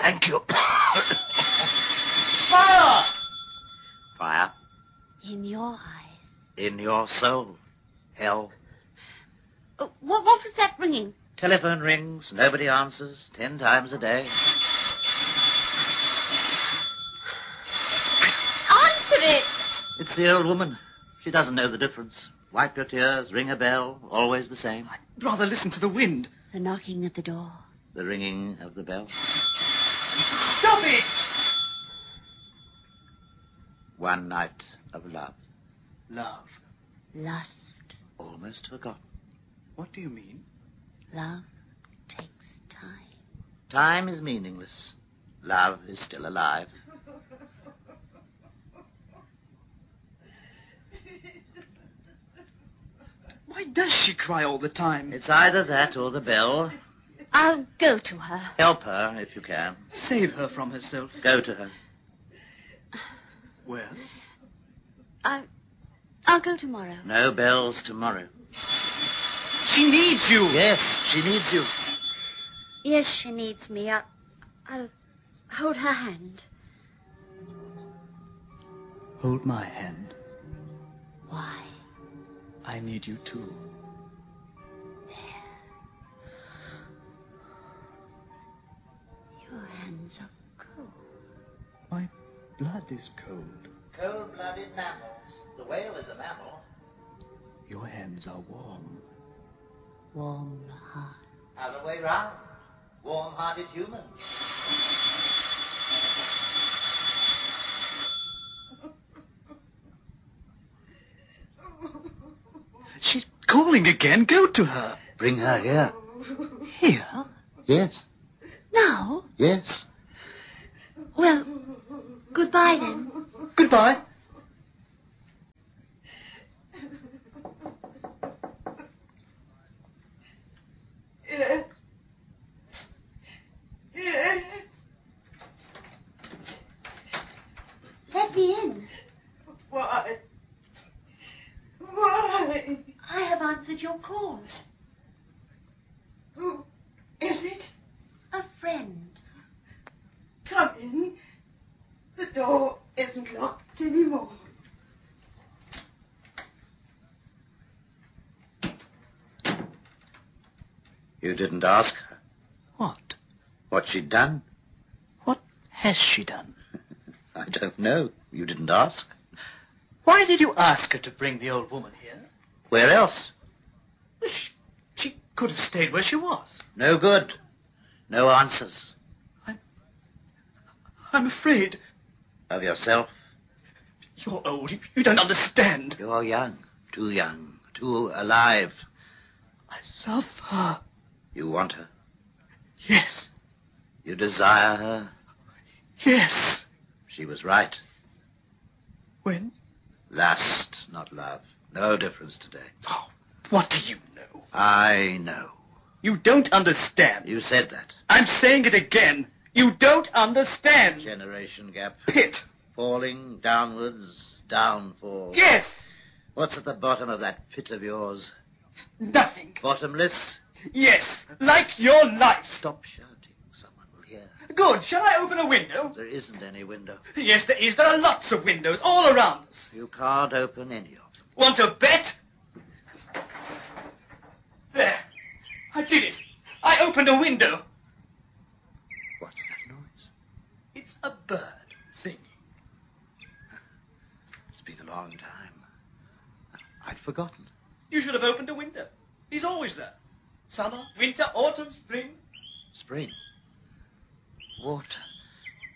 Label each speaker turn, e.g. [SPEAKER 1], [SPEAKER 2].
[SPEAKER 1] Thank you.
[SPEAKER 2] Fire!
[SPEAKER 1] Fire?
[SPEAKER 3] In your eyes.
[SPEAKER 1] In your soul. Hell.
[SPEAKER 3] What was that ringing?
[SPEAKER 1] Telephone rings, nobody answers, 10 times a day.
[SPEAKER 3] Answer it!
[SPEAKER 1] It's the old woman. She doesn't know the difference. Wipe your tears, ring a bell, always the same.
[SPEAKER 2] I'd rather listen to the wind.
[SPEAKER 3] The knocking at the door.
[SPEAKER 1] The ringing of the bell.
[SPEAKER 2] Stop it!
[SPEAKER 1] One night of love.
[SPEAKER 2] Love.
[SPEAKER 3] Lust.
[SPEAKER 1] Almost forgotten.
[SPEAKER 2] What do you mean?
[SPEAKER 3] Love takes time.
[SPEAKER 1] Time is meaningless. Love is still alive.
[SPEAKER 2] Why does she cry all the time?
[SPEAKER 1] It's either that or the bell.
[SPEAKER 3] I'll go to her.
[SPEAKER 1] Help her if you can.
[SPEAKER 2] Save her from herself.
[SPEAKER 1] Go to her.
[SPEAKER 2] Well?
[SPEAKER 3] I'll go tomorrow.
[SPEAKER 1] No bells tomorrow.
[SPEAKER 2] She needs you.
[SPEAKER 1] Yes, she needs you.
[SPEAKER 3] Yes, she needs me. I'll hold her hand.
[SPEAKER 2] Hold my hand.
[SPEAKER 3] Why?
[SPEAKER 2] I need you too.
[SPEAKER 3] There. Your hands are cold.
[SPEAKER 2] My blood is cold.
[SPEAKER 1] Cold-blooded mammals. The whale is a mammal.
[SPEAKER 2] Your hands are warm.
[SPEAKER 3] Warm heart.
[SPEAKER 1] Other way round. Warm-hearted human.
[SPEAKER 2] She's calling again. Go to her.
[SPEAKER 1] Bring her here.
[SPEAKER 2] Here?
[SPEAKER 1] Yes.
[SPEAKER 3] Now?
[SPEAKER 1] Yes.
[SPEAKER 3] Well, goodbye then.
[SPEAKER 2] Goodbye.
[SPEAKER 4] Yes. Yes.
[SPEAKER 3] Let me in.
[SPEAKER 4] Why? Why?
[SPEAKER 3] I have answered your call.
[SPEAKER 4] Who is it?
[SPEAKER 3] A friend.
[SPEAKER 4] Come in. The door isn't locked anymore.
[SPEAKER 1] You didn't ask her
[SPEAKER 2] What?
[SPEAKER 1] what she'd done?
[SPEAKER 2] What has she done?
[SPEAKER 1] I don't know. You didn't ask.
[SPEAKER 2] Why did you ask her to bring the old woman here?
[SPEAKER 1] Where else?
[SPEAKER 2] She could have stayed where she was.
[SPEAKER 1] No good. No answers.
[SPEAKER 2] I'm afraid.
[SPEAKER 1] Of yourself.
[SPEAKER 2] You're old. You don't understand.
[SPEAKER 1] You're young. Too alive.
[SPEAKER 2] I love her.
[SPEAKER 1] You want her.
[SPEAKER 2] Yes.
[SPEAKER 1] You desire her.
[SPEAKER 2] Yes.
[SPEAKER 1] She was right.
[SPEAKER 2] When?
[SPEAKER 1] Lust, not love. No difference today.
[SPEAKER 2] Oh, what do you know?
[SPEAKER 1] I know.
[SPEAKER 2] You don't understand.
[SPEAKER 1] You said that.
[SPEAKER 2] I'm saying it again. You don't understand.
[SPEAKER 1] Generation gap.
[SPEAKER 2] Pit.
[SPEAKER 1] Falling downwards, downfall.
[SPEAKER 2] Yes.
[SPEAKER 1] What's at the bottom of that pit of yours?
[SPEAKER 2] Nothing.
[SPEAKER 1] Bottomless?
[SPEAKER 2] Yes. Like your life.
[SPEAKER 1] Stop shouting. Someone will hear.
[SPEAKER 2] Good. Shall I open a window?
[SPEAKER 1] There isn't any window.
[SPEAKER 2] Yes, there is. There are lots of windows all around us.
[SPEAKER 1] You can't open any of them.
[SPEAKER 2] Want to bet? There. I did it. I opened a window.
[SPEAKER 1] What's that noise?
[SPEAKER 2] It's a bird singing.
[SPEAKER 1] It's been a long time. I'd forgotten.
[SPEAKER 2] You should have opened a window. He's always there. Summer, winter, autumn, spring.
[SPEAKER 1] Spring. Water.